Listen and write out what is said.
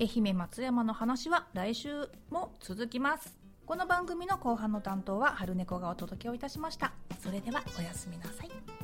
愛媛松山の話は来週も続きます。この番組の後半の担当は春猫がお届けをいたしました。それではおやすみなさい。